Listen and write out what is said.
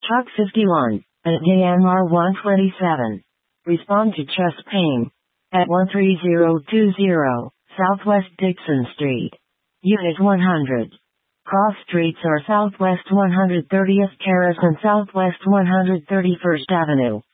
Truck 51, at JMR 127. Respond to chest pain. At 13020, Southwest Dixon Street. Unit 100. Cross streets are Southwest 130th Terrace and Southwest 131st Avenue.